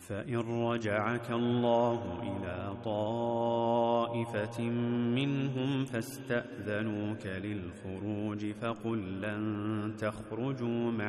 فإن رجعك الله إلى طائفة منهم فاستأذنوك للخروج فقل لن تخرجوا